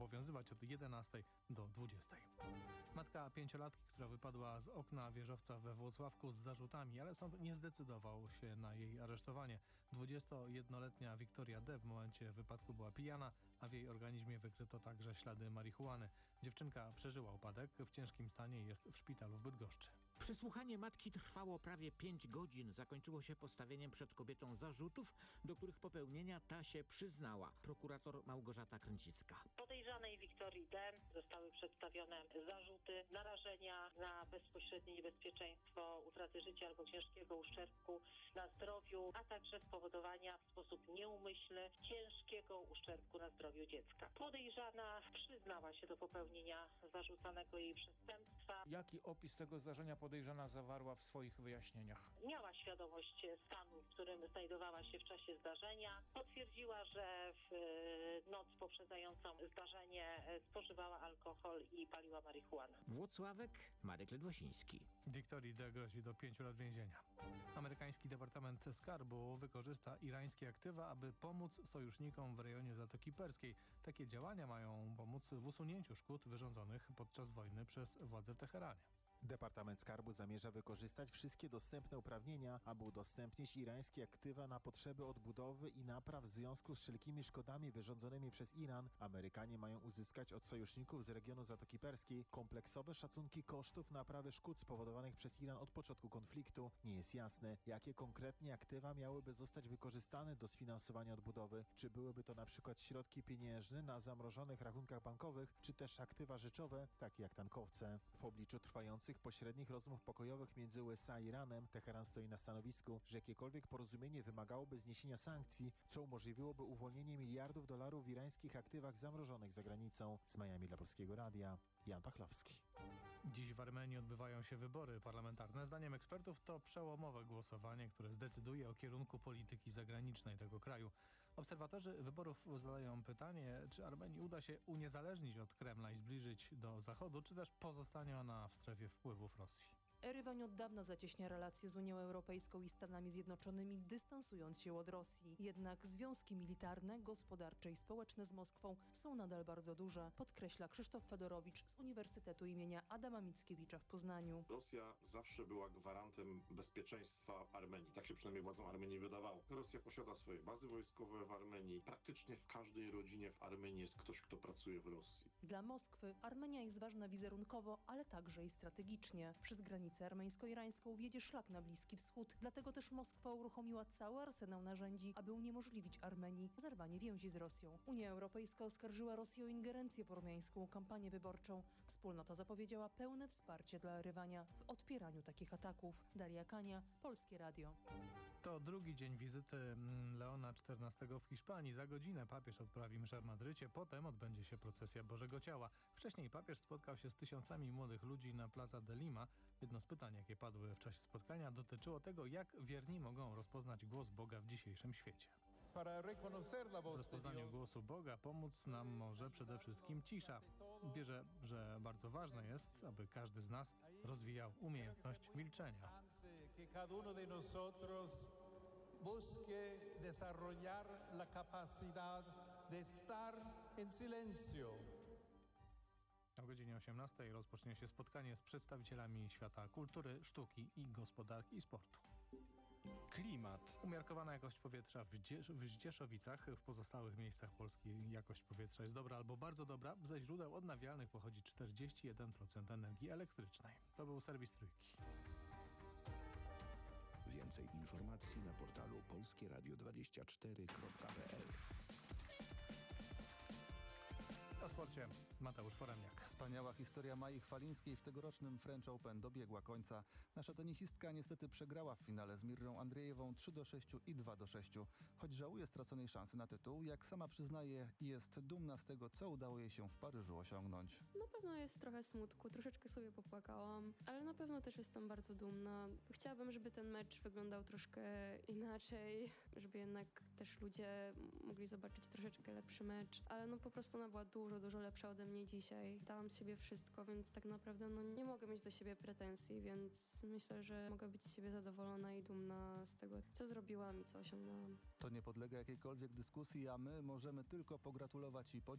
obowiązywać od 11 do 20. Matka pięciolatki, która wypadła z okna wieżowca we Włocławku z zarzutami, ale sąd nie zdecydował się na jej aresztowanie. 21-letnia Wiktoria D. w momencie wypadku była pijana, a w jej organizmie wykryto także ślady marihuany. Dziewczynka przeżyła upadek, w ciężkim stanie jest w szpitalu w Bydgoszczy. Przesłuchanie matki trwało prawie 5 godzin. Zakończyło się postawieniem przed kobietą zarzutów, do których popełnienia ta się przyznała. Prokurator Małgorzata Kręcicka. Podejrzanej Wiktorii D. zostały przedstawione zarzuty narażenia na bezpośrednie niebezpieczeństwo utraty życia albo ciężkiego uszczerbku na zdrowiu, a także spowodowania w sposób nieumyślny ciężkiego uszczerbku na zdrowiu dziecka. Podejrzana przyznała się do popełnienia zarzucanego jej przestępstwa. Jaki opis tego zdarzenia podejrzana zawarła w swoich wyjaśnieniach? Miała świadomość stanu, w którym znajdowała się w czasie zdarzenia. Potwierdziła, że w noc poprzedzającą zdarzenie spożywała alkohol i paliła marihuanę. Włocławek, Marek Ledwosiński. Wiktorii D. grozi do 5 lat więzienia. Amerykański Departament Skarbu wykorzysta irańskie aktywa, aby pomóc sojusznikom w rejonie Zatoki Perskiej. Takie działania mają pomóc w usunięciu szkód wyrządzonych podczas wojny przez władze w Teheranie. Departament Skarbu zamierza wykorzystać wszystkie dostępne uprawnienia, aby udostępnić irańskie aktywa na potrzeby odbudowy i napraw w związku z wszelkimi szkodami wyrządzonymi przez Iran. Amerykanie mają uzyskać od sojuszników z regionu Zatoki Perskiej kompleksowe szacunki kosztów naprawy szkód spowodowanych przez Iran od początku konfliktu. Nie jest jasne, jakie konkretnie aktywa miałyby zostać wykorzystane do sfinansowania odbudowy. Czy byłyby to na przykład środki pieniężne na zamrożonych rachunkach bankowych, czy też aktywa rzeczowe, takie jak tankowce. W obliczu trwających pośrednich rozmów pokojowych między USA i Iranem, Teheran stoi na stanowisku, że jakiekolwiek porozumienie wymagałoby zniesienia sankcji, co umożliwiłoby uwolnienie miliardów dolarów w irańskich aktywach zamrożonych za granicą. Z Miami dla Polskiego Radia, Jan Pachlowski. Dziś w Armenii odbywają się wybory parlamentarne. Zdaniem ekspertów to przełomowe głosowanie, które zdecyduje o kierunku polityki zagranicznej tego kraju. Obserwatorzy wyborów zadają pytanie, czy Armenii uda się uniezależnić od Kremla i zbliżyć do Zachodu, czy też pozostanie ona w strefie wpływów Rosji. Erywan od dawna zacieśnia relacje z Unią Europejską i Stanami Zjednoczonymi, dystansując się od Rosji. Jednak związki militarne, gospodarcze i społeczne z Moskwą są nadal bardzo duże, podkreśla Krzysztof Fedorowicz z Uniwersytetu imienia Adama Mickiewicza w Poznaniu. Rosja zawsze była gwarantem bezpieczeństwa Armenii. Tak się przynajmniej władzom Armenii wydawało. Rosja posiada swoje bazy wojskowe w Armenii. Praktycznie w każdej rodzinie w Armenii jest ktoś, kto pracuje w Rosji. Dla Moskwy Armenia jest ważna wizerunkowo, ale także i strategicznie. Przez granicę armeńsko-irańską wiedzie szlak na Bliski Wschód. Dlatego też Moskwa uruchomiła cały arsenał narzędzi, aby uniemożliwić Armenii zerwanie więzi z Rosją. Unia Europejska oskarżyła Rosję o ingerencję w ormiańską kampanię wyborczą. Wspólnota zapowiedziała pełne wsparcie dla Erywania w odpieraniu takich ataków. Daria Kania, Polskie Radio. To drugi dzień wizyty Leona XIV w Hiszpanii. Za godzinę papież odprawi mszę w Madrycie, potem odbędzie się procesja Bożego Ciała. Wcześniej papież spotkał się z tysiącami młodych ludzi na Plaza de Lima. Jedno z pytań, jakie padły w czasie spotkania, dotyczyło tego, jak wierni mogą rozpoznać głos Boga w dzisiejszym świecie. W rozpoznaniu głosu Boga pomóc nam może przede wszystkim cisza. Wierzę, że bardzo ważne jest, aby każdy z nas rozwijał umiejętność milczenia. Busque desarrollar la capacidad de estar en silencio. O godzinie 18 rozpocznie się spotkanie z przedstawicielami świata kultury, sztuki i gospodarki i sportu. Klimat. Umiarkowana jakość powietrza w Zdzieszowicach. W pozostałych miejscach Polski jakość powietrza jest dobra albo bardzo dobra. Ze źródeł odnawialnych pochodzi 41% energii elektrycznej. To był serwis Trójki. Więcej informacji na portalu polskieradio24.pl. O sporcie Mateusz Foremniak. Wspaniała historia Mai Chwalińskiej w tegorocznym French Open dobiegła końca. Nasza tenisistka niestety przegrała w finale z Mirrą Andrzejewą 3-6 i 2-6. Choć żałuje straconej szansy na tytuł, jak sama przyznaje, jest dumna z tego, co udało jej się w Paryżu osiągnąć. Na pewno jest trochę smutku, troszeczkę sobie popłakałam, ale na pewno też jestem bardzo dumna. Chciałabym, żeby ten mecz wyglądał troszkę inaczej, żeby jednak też ludzie mogli zobaczyć troszeczkę lepszy mecz, ale no po prostu ona była dużo lepsza ode mnie dzisiaj. Dałam z siebie wszystko, więc tak naprawdę nie mogę mieć do siebie pretensji, więc myślę, że mogę być z siebie zadowolona i dumna z tego, co zrobiłam i co osiągnęłam. To nie podlega jakiejkolwiek dyskusji, a my możemy tylko pogratulować i podziękować